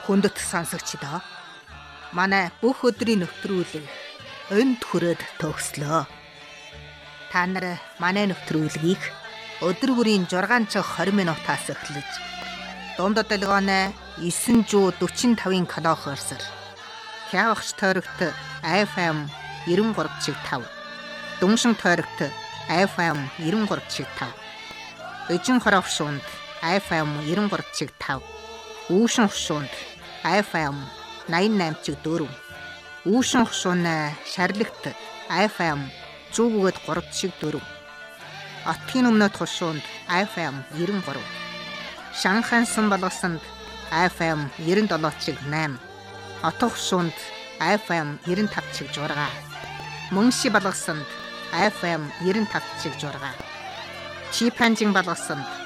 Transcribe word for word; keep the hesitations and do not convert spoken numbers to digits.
Хүндэт сонсогчдоо манай бүх өдрийн нэвтрүүлэг энд хүрээд төгслөө. Та нар манай нэвтрүүлгийг өдөр бүрийн шугам цогц двадцать минутаас эхлэж дунд долгионы нine forty-five килогерцээр хявагч тойрогт эф эм ninety-three чиг five, дүншин тойрогт эф эм ninety-three чиг five, Эжин хоровшуунд эф эм ninety-three чиг five, Үүшин хушуунд эф эм ninety-nine чиг four, Үүшин хушууны шарлагт эф эм one oh three чиг four, Отгийн өмнөд хушуунд эф эм ninety-three, Шанхайсан болгосонд эф эм ninety-seven чиг eight, Отох хушуунд эф эм ninety-five чиг six, Мөнши болгосонд эф эм ninety-five чиг six, Чипанжин болгосонд